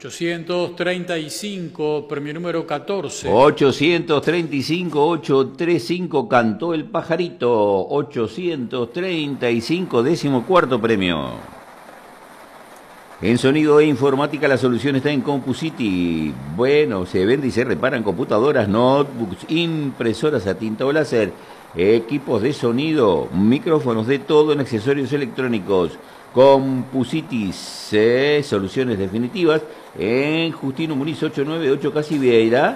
835, premio número 14. 835, 835, cantó el pajarito. 835, 14º premio. En sonido e informática la solución está en CompuCity. Bueno, se vende y se reparan computadoras, notebooks, impresoras a tinta o láser, equipos de sonido, micrófonos, de todo en accesorios electrónicos. CompuCity, soluciones definitivas en Justino Muniz 898 Casi Vieira.